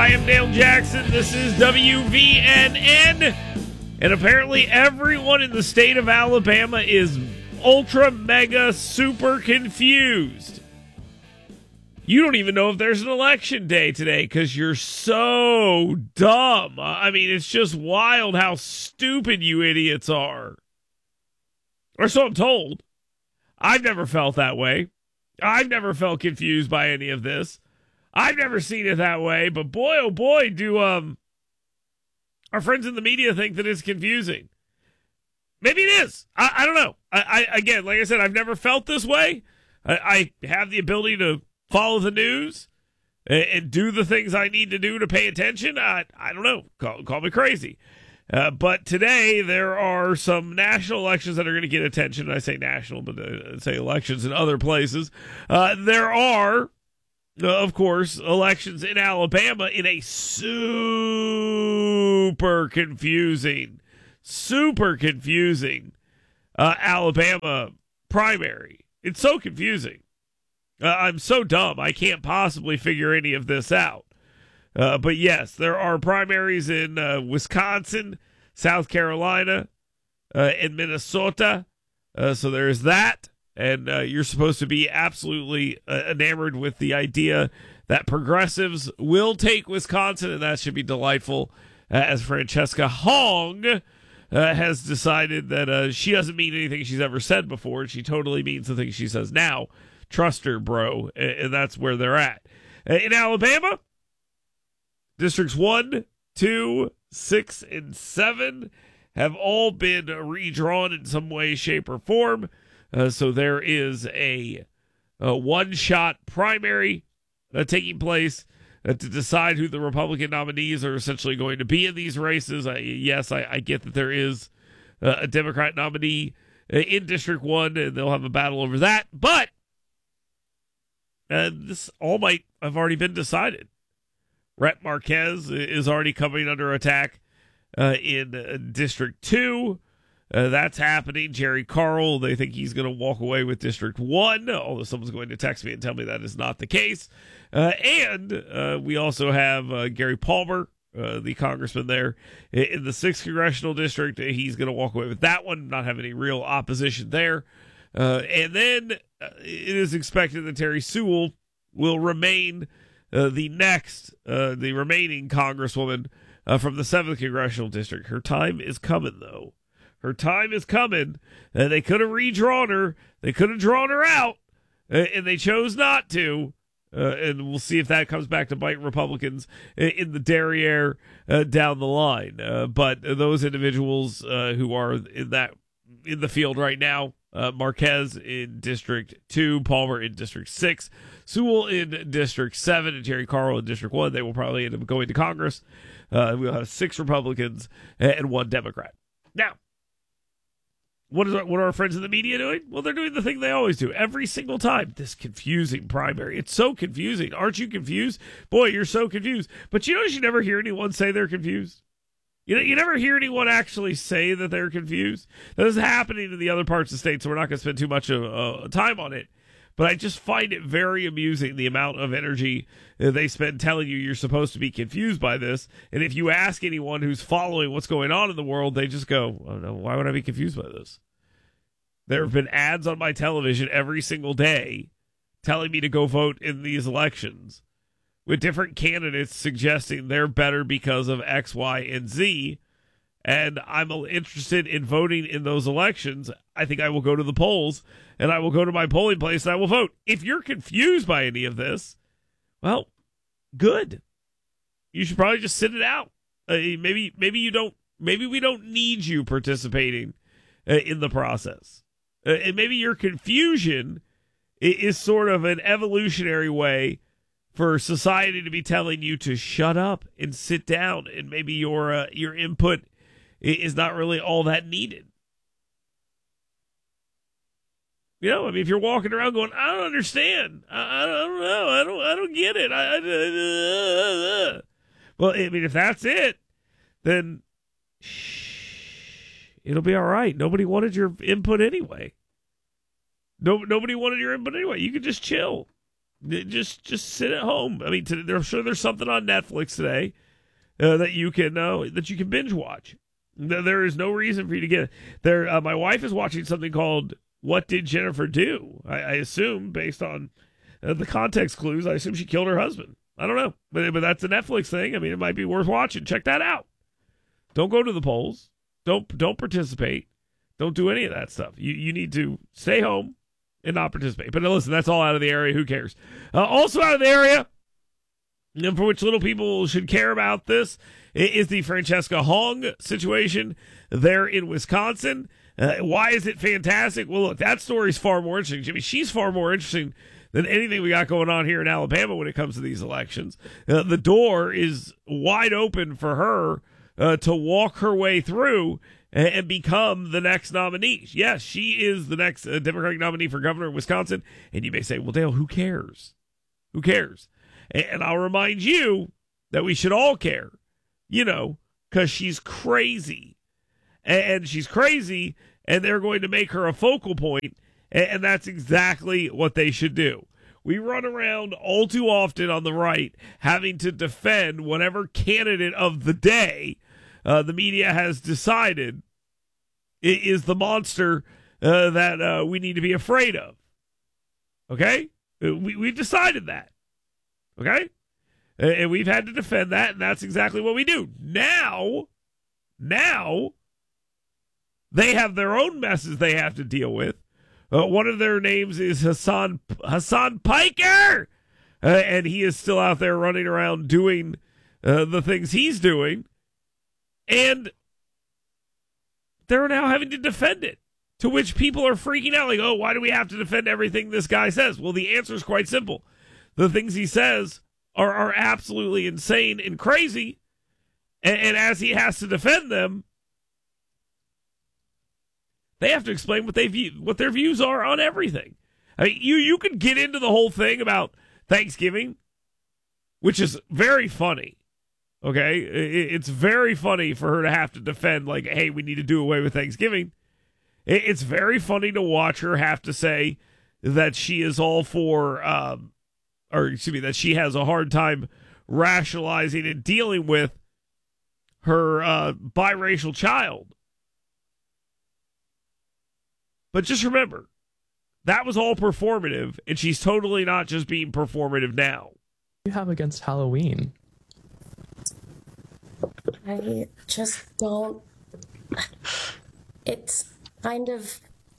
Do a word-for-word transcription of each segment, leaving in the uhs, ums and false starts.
I am Dale Jackson. This is W V N N. And apparently everyone in the state of Alabama is ultra mega super confused. You don't even know if there's an election day today because you're so dumb. I mean, it's just wild how stupid you idiots are. Or so I'm told. I've never felt that way. I've never felt confused by any of this. I've never seen it that way, but boy, oh boy, do um our friends in the media think that it's confusing. Maybe it is. I, I don't know. I, I again, like I said, I've never felt this way. I, I have the ability to follow the news and, and do the things I need to do to pay attention. I I don't know. Call, call me crazy. Uh, but today there are some national elections that are going to get attention. I say national, but uh, I say elections in other places. Uh, there are, uh, of course, elections in Alabama in a super confusing, super confusing uh, Alabama primary. It's so confusing. Uh, I'm so dumb. I can't possibly figure any of this out. Uh, but yes, there are primaries in uh, Wisconsin, South Carolina, uh, and Minnesota. Uh, so there's that. And uh, you're supposed to be absolutely uh, enamored with the idea that progressives will take Wisconsin, and that should be delightful, uh, as Francesca Hong uh, has decided that uh, she doesn't mean anything she's ever said before. She totally means the things she says now. Trust her, bro. And that's where they're at. Uh, in Alabama, Districts one, two, six, and seven have all been redrawn in some way, shape, or form. Uh, so there is a, a one-shot primary uh, taking place uh, to decide who the Republican nominees are essentially going to be in these races. I, yes, I, I get that there is uh, a Democrat nominee uh, in District one, and they'll have a battle over that. But uh, this all might have already been decided. Rhett Marquez is already coming under attack uh, in uh, District two. Uh, that's happening. Jerry Carl, they think he's going to walk away with District one, although someone's going to text me and tell me that is not the case. Uh, and uh, we also have uh, Gary Palmer, uh, the congressman there, in the sixth Congressional District. He's going to walk away with that one, not have any real opposition there. Uh, and then uh, it is expected that Terry Sewell will remain Uh, the next, uh, the remaining congresswoman uh, from the seventh Congressional District. Her time is coming, though. Her time is coming. And they could have redrawn her. They could have drawn her out, uh, and they chose not to. Uh, and we'll see if that comes back to bite Republicans in the derriere uh, down the line. Uh, but those individuals uh, who are in that in the field right now, Uh, Marquez in District two, Palmer in District six, Sewell in District seven, and Jerry Carl in District one. They will probably end up going to Congress. Uh, we'll have six Republicans and one Democrat. Now, what, is our, what are our friends in the media doing? Well, they're doing the thing they always do every single time. This confusing primary. It's so confusing. Aren't you confused? Boy, you're so confused. But you notice you never hear anyone say they're confused? You know, you never hear anyone actually say that they're confused. That is happening in the other parts of the state, so we're not going to spend too much of, uh, time on it. But I just find it very amusing, the amount of energy uh, they spend telling you you're supposed to be confused by this. And if you ask anyone who's following what's going on in the world, they just go, oh, no, why would I be confused by this? There have been ads on my television every single day telling me to go vote in these elections, with different candidates suggesting they're better because of X, Y, and Z, and I'm interested in voting in those elections, I think I will go to the polls, and I will go to my polling place, and I will vote. If you're confused by any of this, well, good. You should probably just sit it out. Uh, maybe, maybe you don't. Maybe we don't need you participating uh, in the process, uh, and maybe your confusion is sort of an evolutionary way for society to be telling you to shut up and sit down, and maybe your uh, your input is not really all that needed. You know, I mean, if you're walking around going, I don't understand, I, I don't know, I don't, I don't get it. I, I, uh, uh. Well, I mean, if that's it, then shh, it'll be all right. Nobody wanted your input anyway. No, nobody wanted your input anyway. You could just chill. Just just sit at home. I mean, to, I'm sure there's something on Netflix today uh, that you can uh, that you can binge watch. There is no reason for you to get there. Uh, my wife is watching something called "What Did Jennifer Do?" I, I assume, based on uh, the context clues, I assume she killed her husband. I don't know, but but that's a Netflix thing. I mean, it might be worth watching. Check that out. Don't go to the polls. Don't don't participate. Don't do any of that stuff. You you need to stay home and not participate. But listen, that's all out of the area. Who cares? Uh, also out of the area, and for which little people should care about this, is the Francesca Hong situation there in Wisconsin. Uh, why is it fantastic? Well, look, that story's far more interesting, Jimmy. She's far more interesting than anything we got going on here in Alabama when it comes to these elections. Uh, the door is wide open for her uh, to walk her way through and, and become the next nominee. Yes, she is the next uh, Democratic nominee for governor of Wisconsin. And you may say, well, Dale, who cares? Who cares? And, and I'll remind you that we should all care. You know, because she's crazy. And she's crazy, and they're going to make her a focal point, and that's exactly what they should do. We run around all too often on the right having to defend whatever candidate of the day uh, the media has decided is the monster uh, that uh, we need to be afraid of. Okay? We, we've decided that. Okay? And we've had to defend that, and that's exactly what we do. Now, now, they have their own messes they have to deal with. Uh, one of their names is Hassan Hassan Piker, uh, and he is still out there running around doing uh, the things he's doing, and they're now having to defend it, to which people are freaking out, like, oh, why do we have to defend everything this guy says? Well, the answer is quite simple. The things he says Are, are absolutely insane and crazy, and, and as he has to defend them, they have to explain what they view, what their views are on everything. I mean, you you could get into the whole thing about Thanksgiving, which is very funny. Okay, it, it's very funny for her to have to defend, like, hey, we need to do away with Thanksgiving. It, it's very funny to watch her have to say that she is all for. Um, or excuse me, that she has a hard time rationalizing and dealing with her uh, biracial child. But just remember, that was all performative, and she's totally not just being performative now. What do you have against Halloween? I just don't... It's kind of...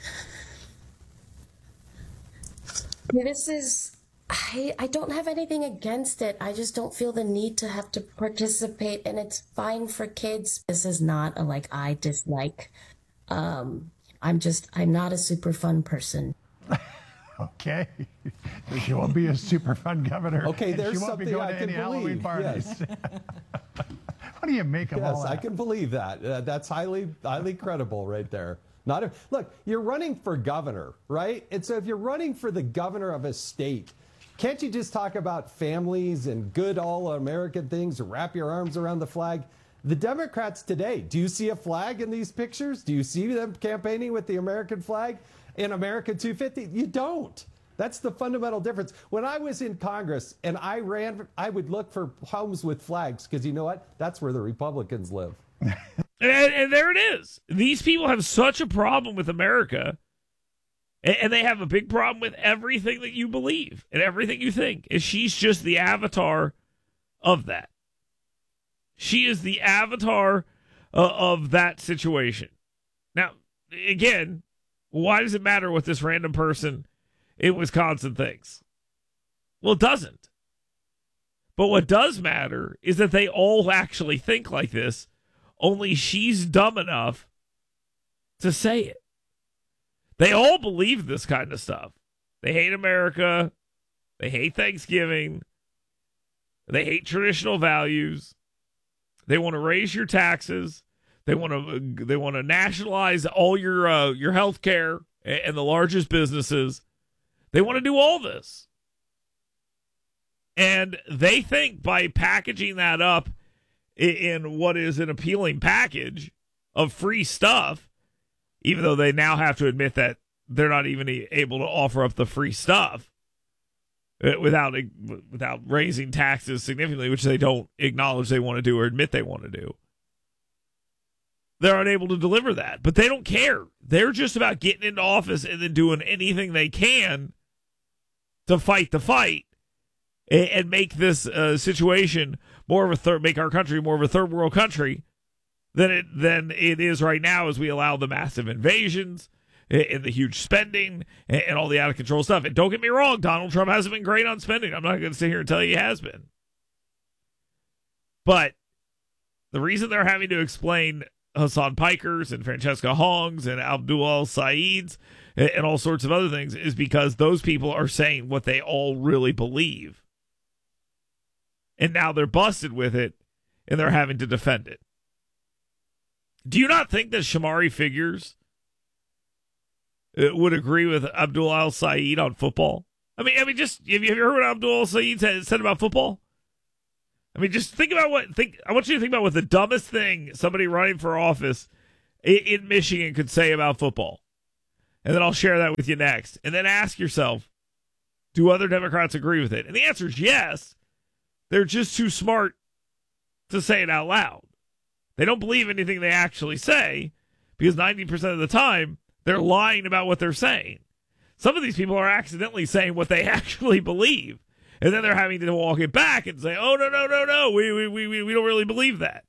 This is... I, I don't have anything against it. I just don't feel the need to have to participate, and it's fine for kids. This is not a, like, I dislike. Um, I'm just, I'm not a super fun person. Okay. She won't be a super fun governor. Okay, there's she won't something be going I to can any believe. Halloween parties. Yes. What do you make of yes, all that? I can believe that. Uh, that's highly, highly credible right there. Not a, look, you're running for governor, right? And so if you're running for the governor of a state, can't you just talk about families and good all-American things, wrap your arms around the flag? The Democrats today, do you see a flag in these pictures? Do you see them campaigning with the American flag in America two fifty? You don't. That's the fundamental difference. When I was in Congress and I ran, I would look for homes with flags because you know what? That's where the Republicans live. and, and there it is. These people have such a problem with America. And they have a big problem with everything that you believe and everything you think. And she's just the avatar of that. She is the avatar uh, of that situation. Now, again, why does it matter what this random person in Wisconsin thinks? Well, it doesn't. But what does matter is that they all actually think like this, only she's dumb enough to say it. They all believe this kind of stuff. They hate America. They hate Thanksgiving. They hate traditional values. They want to raise your taxes. They want to they want to nationalize all your uh, your health care and the largest businesses. They want to do all this. And they think by packaging that up in what is an appealing package of free stuff, even though they now have to admit that they're not even able to offer up the free stuff, uh, without without raising taxes significantly, which they don't acknowledge they want to do or admit they want to do. They're unable to deliver that, but they don't care. They're just about getting into office and then doing anything they can to fight the fight and, and make this uh, situation more of a third, make our country more of a third world country than it than it is right now, as we allow the massive invasions and, and the huge spending and, and all the out of control stuff. And don't get me wrong, Donald Trump hasn't been great on spending. I'm not going to sit here and tell you he has been, but the reason they're having to explain Hassan Pikers and Francesca Hongs and Abdul Al-Saeeds and, and all sorts of other things is because those people are saying what they all really believe. And now they're busted with it, and they're having to defend it. Do you not think that Shamari Figures would agree with Abdul Al-Saeed on football? I mean, I mean, just have you heard what Abdul Al-Saeed said, said about football? I mean, just think about what think. I want you to think about what the dumbest thing somebody running for office in, in Michigan could say about football, and then I'll share that with you next. And then ask yourself, do other Democrats agree with it? And the answer is yes. They're just too smart to say it out loud. They don't believe anything they actually say because ninety percent of the time they're lying about what they're saying. Some of these people are accidentally saying what they actually believe. And then they're having to walk it back and say, oh, no, no, no, no, we, we, we, we don't really believe that.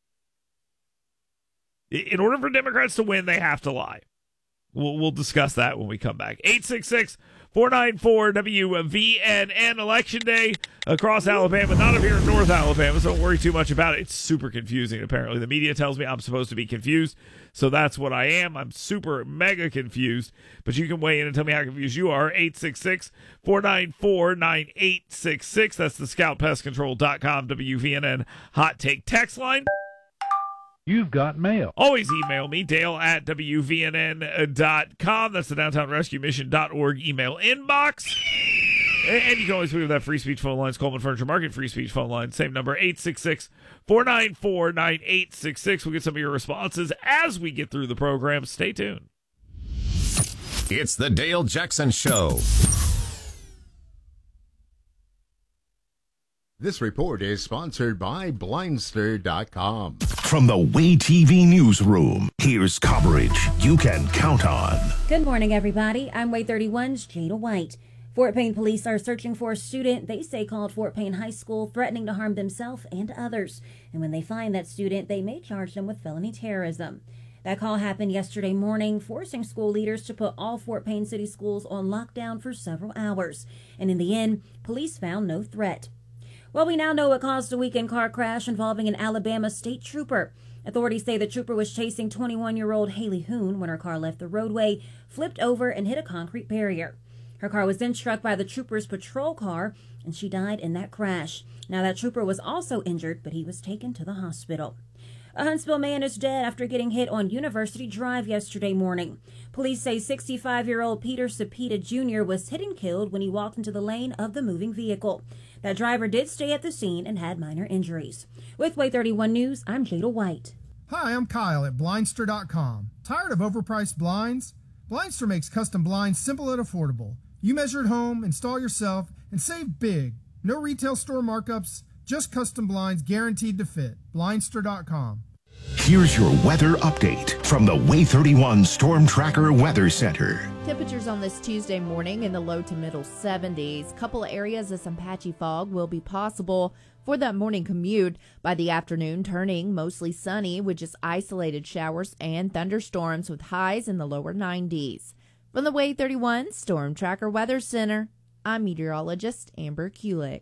In order for Democrats to win, they have to lie. We'll, we'll discuss that when we come back. eight six six, four nine four, W V N N, Election Day across Alabama, not up here in North Alabama, so don't worry too much about it. It's super confusing, apparently. The media tells me I'm supposed to be confused, so that's what I am. I'm super mega confused, but you can weigh in and tell me how confused you are. eight six six, four nine four, nine eight six six. That's the scout pest control dot com W V N N hot take text line. You've got mail. Always email me, Dale at W V N N dot com. That's the Downtown Rescue Mission dot org email inbox. And you can always pick up that free speech phone line. It's Coleman Furniture Market free speech phone line. Same number, eight six six, four nine four, nine eight six six. We'll get some of your responses as we get through the program. Stay tuned. It's the Dale Jackson Show. This report is sponsored by Blindster dot com. From the Way T V newsroom, here's coverage you can count on. Good morning, everybody. I'm Way thirty-one's Jada White. Fort Payne police are searching for a student they say called Fort Payne High School, threatening to harm themselves and others. And when they find that student, they may charge them with felony terrorism. That call happened yesterday morning, forcing school leaders to put all Fort Payne City schools on lockdown for several hours. And in the end, police found no threat. Well, we now know what caused a weekend car crash involving an Alabama state trooper. Authorities say the trooper was chasing twenty-one-year-old Haley Hoon when her car left the roadway, flipped over, and hit a concrete barrier. Her car was then struck by the trooper's patrol car, and she died in that crash. Now, that trooper was also injured, but he was taken to the hospital. A Huntsville man is dead after getting hit on University Drive yesterday morning. Police say sixty-five-year-old Peter Cepeda Junior was hit and killed when he walked into the lane of the moving vehicle. That driver did stay at the scene and had minor injuries. With Way thirty-one News, I'm Jada White. Hi, I'm Kyle at Blindster dot com. Tired of overpriced blinds? Blindster makes custom blinds simple and affordable. You measure at home, install yourself, and save big. No retail store markups, just custom blinds guaranteed to fit. Blindster dot com. Here's your weather update from the Way thirty-one Storm Tracker Weather Center. Temperatures on this Tuesday morning in the low to middle seventies. Couple of areas of some patchy fog will be possible for that morning commute. By the afternoon, turning mostly sunny with just isolated showers and thunderstorms with highs in the lower nineties. From the Way thirty-one Storm Tracker Weather Center, I'm meteorologist Amber Kulik.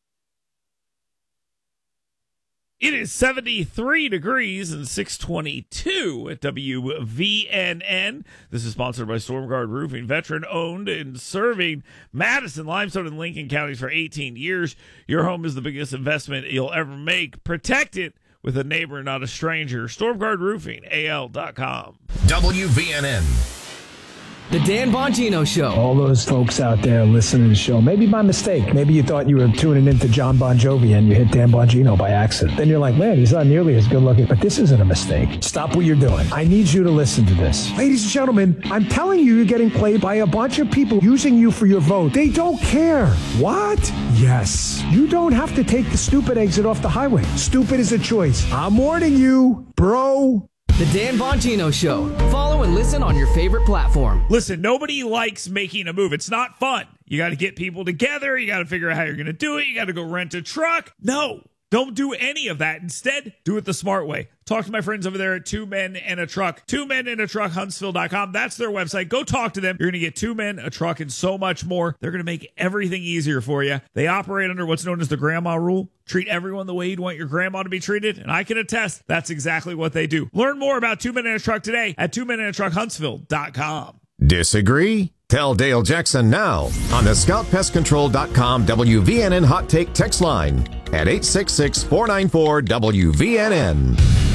It is seventy-three degrees and six twenty-two at W V N N. This is sponsored by StormGuard Roofing, veteran-owned and serving Madison, Limestone, and Lincoln counties for eighteen years. Your home is the biggest investment you'll ever make. Protect it with a neighbor, not a stranger. StormGuard Roofing, A L dot com. W V N N. The Dan Bongino Show. All those folks out there listening to the show, maybe by mistake. Maybe you thought you were tuning into John Bon Jovi and you hit Dan Bongino by accident. Then you're like, man, he's not nearly as good looking. But this isn't a mistake. Stop what you're doing. I need you to listen to this. Ladies and gentlemen, I'm telling you, you're getting played by a bunch of people using you for your vote. They don't care. What? Yes. You don't have to take the stupid exit off the highway. Stupid is a choice. I'm warning you, bro. The Dan Bongino Show. Follow and listen on your favorite platform. Listen, nobody likes making a move. It's not fun. You got to get people together. You got to figure out how you're going to do it. You got to go rent a truck. No, don't do any of that. Instead, do it the smart way. Talk to my friends over there at Two Men and a Truck. Two Men and a Truck, Huntsville dot com. That's their website. Go talk to them. You're going to get two men, a truck, and so much more. They're going to make everything easier for you. They operate under what's known as the grandma rule. Treat everyone the way you'd want your grandma to be treated. And I can attest that's exactly what they do. Learn more about Two Men and a Truck today at Two Men and a Truck, Huntsville dot com. Disagree? Tell Dale Jackson now on the Scout Pest Control dot com W V N N Hot Take text line at eight six six, four nine four, W V N N.